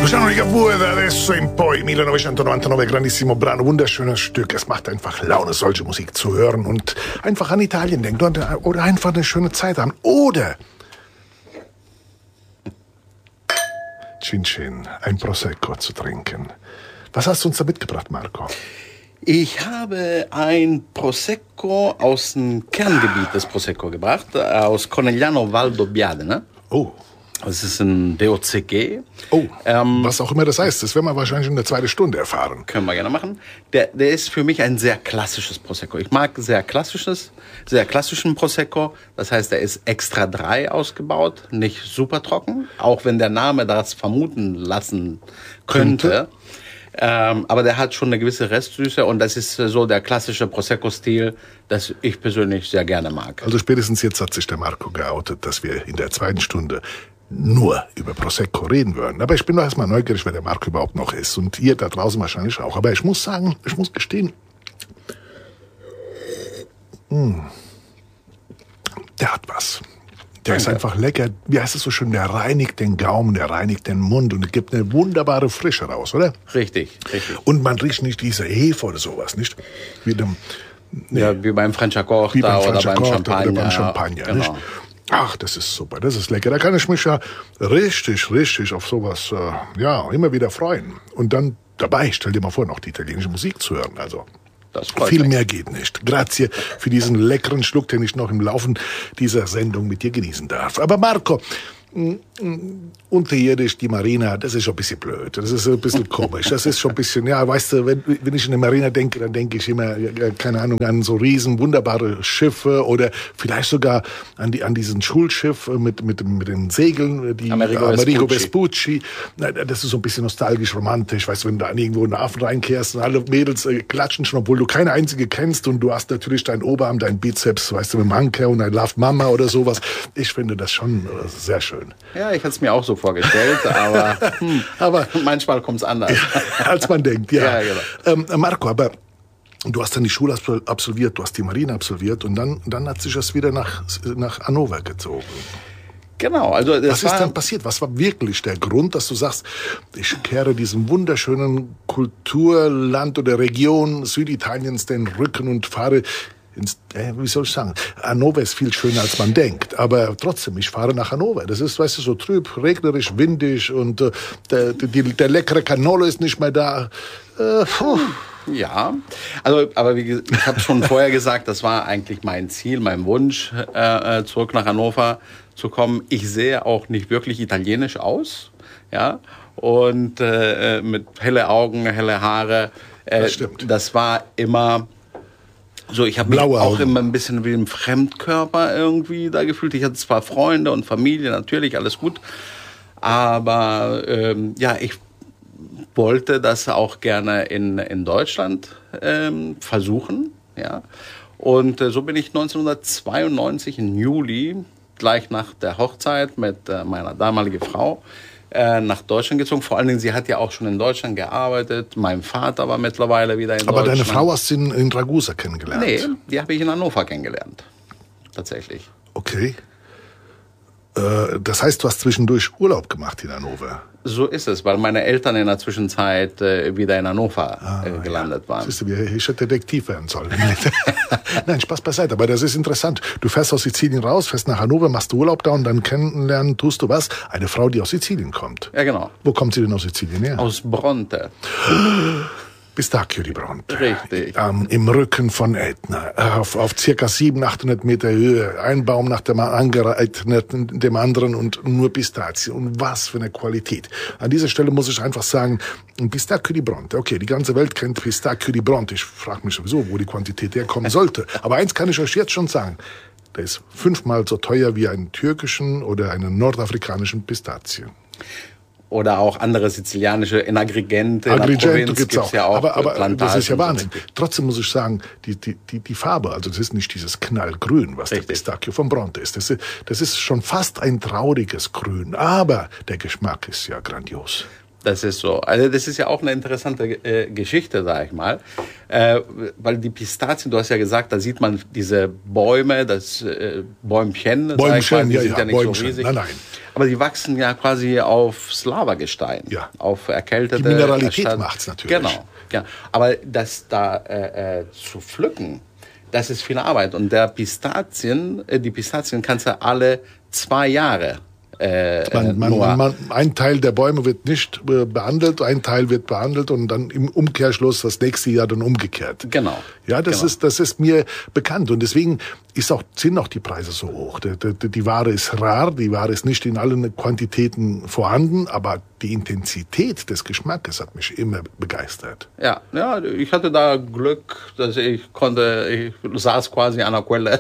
Luciano Ligabue da adesso in poi, 1999, grandissimo brano, wunderschönes Stück. Es macht einfach Laune, solche Musik zu hören und einfach an Italien denken oder einfach eine schöne Zeit haben. Oder Cin Cin, ein Prosecco zu trinken. Was hast du uns da mitgebracht, Marco? Ich habe ein Prosecco aus dem Kerngebiet des Prosecco gebracht, aus Conegliano Valdobbiadene. Oh. Das ist ein DOCG. Oh, was auch immer das heißt. Das werden wir wahrscheinlich in der zweiten Stunde erfahren. Können wir gerne machen. Der ist für mich ein sehr klassisches Prosecco. Ich mag sehr klassischen Prosecco. Das heißt, er ist extra 3 ausgebaut, nicht super trocken. Auch wenn der Name das vermuten lassen könnte. Aber der hat schon eine gewisse Restsüße und das ist so der klassische Prosecco-Stil, das ich persönlich sehr gerne mag. Also spätestens jetzt hat sich der Marco geoutet, dass wir in der zweiten Stunde nur über Prosecco reden würden. Aber ich bin doch erstmal neugierig, wer der Marco überhaupt noch ist. Und ihr da draußen wahrscheinlich auch. Aber ich muss sagen, ich muss gestehen, der hat was. Der ist einfach lecker. Wie heißt es so schön? Der reinigt den Gaumen, der reinigt den Mund und gibt eine wunderbare Frische raus, oder? Richtig. Und man riecht nicht diese Hefe oder sowas, nicht? Wie beim Franciacorta oder beim Champagner. Nicht? Ach, das ist super, das ist lecker. Da kann ich mich ja richtig auf sowas, immer wieder freuen. Und dann dabei, stell dir mal vor, noch die italienische Musik zu hören. Also viel mehr geht nicht. Grazie für diesen leckeren Schluck, den ich noch im Laufe dieser Sendung mit dir genießen darf. Aber Marco, unterirdisch die Marina, das ist schon ein bisschen blöd. Das ist ein bisschen komisch. Das ist schon ein bisschen, weißt du, wenn ich an eine Marina denke, dann denke ich immer, keine Ahnung, an so riesen, wunderbare Schiffe oder vielleicht sogar an diesen Schulschiff mit den Segeln, die Amerigo Vespucci. Das ist so ein bisschen nostalgisch, romantisch. Weißt du, wenn du da irgendwo in den Hafen reinkehrst und alle Mädels klatschen schon, obwohl du keine einzige kennst und du hast natürlich deinen Oberarm, deinen Bizeps, weißt du, mit dem Anker und ein Love Mama oder sowas. Ich finde das schon sehr schön. Ja, ich hätte es mir auch so vorgestellt, aber manchmal kommt es anders. Als man denkt, ja. Genau. Marco, aber du hast dann die Schule absolviert, du hast die Marine absolviert und dann hat sich das wieder nach Hannover gezogen. Genau, also was ist dann passiert? Was war wirklich der Grund, dass du sagst, ich kehre diesem wunderschönen Kulturland oder Region Süditaliens den Rücken und fahre wie soll ich sagen, Hannover ist viel schöner, als man denkt. Aber trotzdem, ich fahre nach Hannover. Das ist, weißt du, so trüb, regnerisch, windig und der leckere Cannolo ist nicht mehr da. Ja, also, aber ich habe schon vorher gesagt, das war eigentlich mein Ziel, mein Wunsch, zurück nach Hannover zu kommen. Ich sehe auch nicht wirklich italienisch aus, ja, und mit helle Augen, helle Haare. Das stimmt. Das war immer so, ich habe mich auch immer ein bisschen wie ein Fremdkörper irgendwie da gefühlt. Ich hatte zwar Freunde und Familie, natürlich, alles gut. Aber ich wollte das auch gerne in Deutschland versuchen. Ja. Und so bin ich 1992 im Juli, gleich nach der Hochzeit mit meiner damaligen Frau, nach Deutschland gezogen. Vor allen Dingen, sie hat ja auch schon in Deutschland gearbeitet. Mein Vater war mittlerweile wieder in Deutschland. Aber deine Frau hast du in Ragusa kennengelernt? Nee, die habe ich in Hannover kennengelernt. Tatsächlich. Okay. Das heißt, du hast zwischendurch Urlaub gemacht in Hannover? So ist es, weil meine Eltern in der Zwischenzeit wieder in Hannover gelandet waren. Siehst du, ich hätte Detektiv werden sollen. Nein, Spaß beiseite, aber das ist interessant. Du fährst aus Sizilien raus, fährst nach Hannover, machst Urlaub da und dann kennenlernen tust du was? Eine Frau, die aus Sizilien kommt. Ja, genau. Wo kommt sie denn aus Sizilien her? Aus Bronte. Pistacchio di Bronte. Richtig. Im Rücken von Ätna, auf circa 700-800 Meter Höhe. Ein Baum nach dem anderen und nur Pistazien. Und was für eine Qualität. An dieser Stelle muss ich einfach sagen, Pistacchio di Bronte. Okay, die ganze Welt kennt Pistacchio di Bronte. Ich frage mich sowieso, wo die Quantität herkommen sollte. Aber eins kann ich euch jetzt schon sagen. Der ist 5-mal so teuer wie einen türkischen oder einen nordafrikanischen Pistazien. Oder auch andere sizilianische in Agrigente. In der Provinz gibt's ja auch. Aber das ist ja Wahnsinn. Trotzdem muss ich sagen, die Farbe, also das ist nicht dieses Knallgrün, was Richtig. Der Pistacchio von Bronte ist. Das ist schon fast ein trauriges Grün. Aber der Geschmack ist ja grandios. Das ist so. Also das ist ja auch eine interessante Geschichte, sag ich mal. Weil die Pistazien, du hast ja gesagt, da sieht man diese Bäume, das Bäumchen, Bäumchen, die sind ja nicht Bäumchen. so riesig. Nein. Aber die wachsen ja quasi auf Lavagestein, auf erkältete. Die Mineralität macht's natürlich. Genau, ja. Aber das da zu pflücken, das ist viel Arbeit. Und die Pistazien kannst du alle 2 Jahre ein Teil der Bäume wird nicht behandelt, ein Teil wird behandelt und dann im Umkehrschluss das nächste Jahr dann umgekehrt. Genau. Ja, das ist mir bekannt und deswegen sind auch die Preise so hoch. Die Ware ist rar, die Ware ist nicht in allen Quantitäten vorhanden, aber die Intensität des Geschmackes hat mich immer begeistert. Ja, ich hatte da Glück, dass ich saß quasi an der Quelle.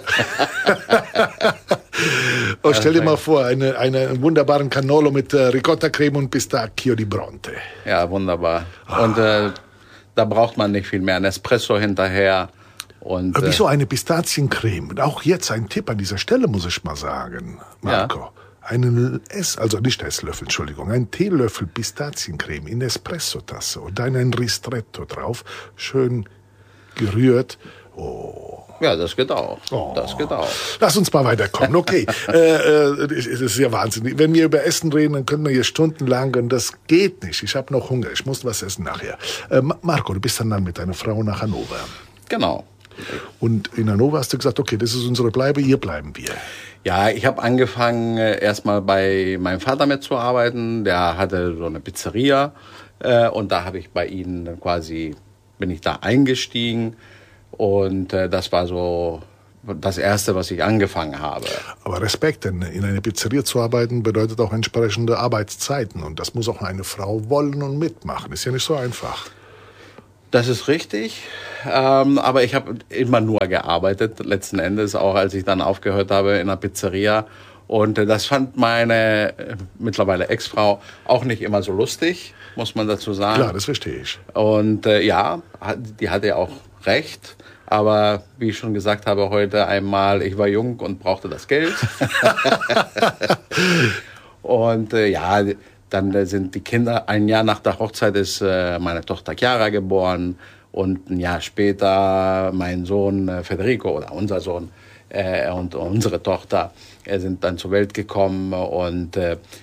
Oh, stell dir mal vor, einen wunderbaren Cannolo mit Ricotta-Creme und Pistacchio di Bronte. Ja, wunderbar. Und da braucht man nicht viel mehr. Ein Espresso hinterher. Und, wieso eine Pistaziencreme? Auch jetzt ein Tipp an dieser Stelle, muss ich mal sagen, Marco. Ja. Einen einen Teelöffel Pistaziencreme in Espressotasse und dann ein Ristretto drauf, schön gerührt. Oh. Ja, das geht auch. Das geht auch. Lass uns mal weiterkommen. Okay, das ist ja Wahnsinn. Wenn wir über Essen reden, dann können wir hier stundenlang und das geht nicht. Ich habe noch Hunger. Ich muss was essen nachher. Marco, du bist dann mit deiner Frau nach Hannover. Genau. Und in Hannover hast du gesagt, okay, das ist unsere Bleibe, hier bleiben wir. Ja, ich habe angefangen, erstmal bei meinem Vater mitzuarbeiten. Der hatte so eine Pizzeria und da habe ich bei ihm bin ich da eingestiegen. Und das war so das Erste, was ich angefangen habe. Aber Respekt, denn in einer Pizzeria zu arbeiten bedeutet auch entsprechende Arbeitszeiten. Und das muss auch eine Frau wollen und mitmachen. Ist ja nicht so einfach. Das ist richtig. Aber ich habe immer nur gearbeitet, letzten Endes, auch als ich dann aufgehört habe in einer Pizzeria. Und das fand meine mittlerweile Ex-Frau auch nicht immer so lustig, muss man dazu sagen. Klar, das verstehe ich. Und die hatte ja auch recht. Aber wie ich schon gesagt habe heute einmal, ich war jung und brauchte das Geld. Und dann sind die Kinder, ein Jahr nach der Hochzeit ist meine Tochter Chiara geboren und ein Jahr später mein Sohn Federico oder unser Sohn und unsere Tochter sind dann zur Welt gekommen und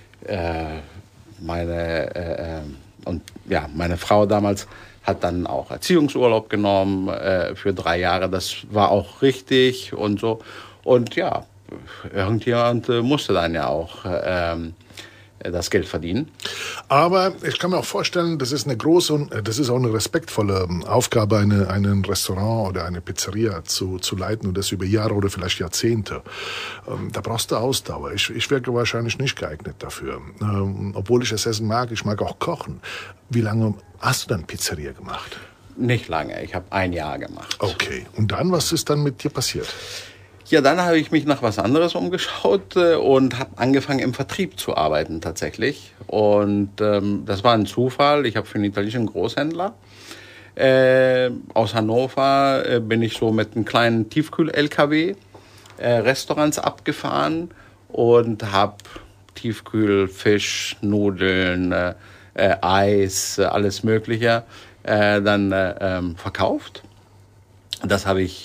meine Frau damals hat dann auch Erziehungsurlaub genommen für 3 Jahre. Das war auch richtig und so. Und ja, irgendjemand musste dann ja auch das Geld verdienen. Aber ich kann mir auch vorstellen, das ist eine große und das ist auch eine respektvolle Aufgabe, ein Restaurant oder eine Pizzeria zu leiten und das über Jahre oder vielleicht Jahrzehnte. Da brauchst du Ausdauer. Ich wäre wahrscheinlich nicht geeignet dafür. Obwohl ich das Essen mag, ich mag auch kochen. Wie lange hast du dann Pizzeria gemacht? Nicht lange, ich habe 1 Jahr gemacht. Okay, und dann, was ist dann mit dir passiert? Ja, dann habe ich mich nach was anderes umgeschaut und habe angefangen im Vertrieb zu arbeiten tatsächlich. Und das war ein Zufall. Ich habe für einen italienischen Großhändler aus Hannover bin ich so mit einem kleinen Tiefkühl-LKW Restaurants abgefahren und habe Tiefkühl, Fisch, Nudeln, Eis, alles Mögliche dann verkauft. Das habe ich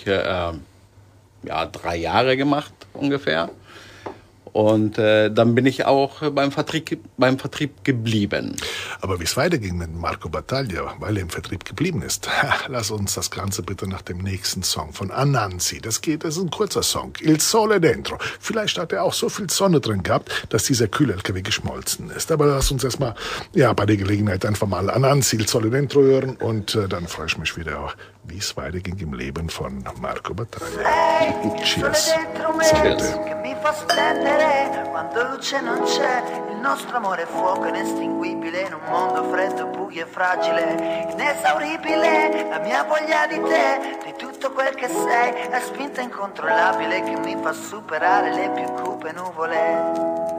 3 Jahre gemacht ungefähr. Und dann bin ich auch beim Vertrieb geblieben. Aber wie es weiterging mit Marco Battaglia, weil er im Vertrieb geblieben ist, lass uns das Ganze bitte nach dem nächsten Song von Anansi. Das ist ein kurzer Song. Il Sole Dentro. Vielleicht hat er auch so viel Sonne drin gehabt, dass dieser Kühl-LKW geschmolzen ist. Aber lass uns erstmal bei der Gelegenheit einfach mal Anansi, Il Sole Dentro hören. Und dann freue ich mich wieder, wie es weiterging im Leben von Marco Battaglia. Cheers. Salute. Fa splendere quando luce non c'è, il nostro amore è fuoco inestinguibile in un mondo freddo, buio e fragile, inesauribile, la mia voglia di te, di tutto quel che sei, è spinta incontrollabile che mi fa superare le più cupe nuvole.